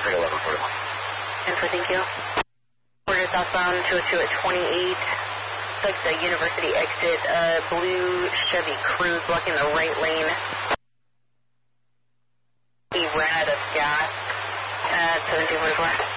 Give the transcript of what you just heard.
traffic 1141. Info, thank you. Order southbound 202 at 28. Like the University exit, blue Chevy Cruze blocking the right lane. He ran out of gas at 1744.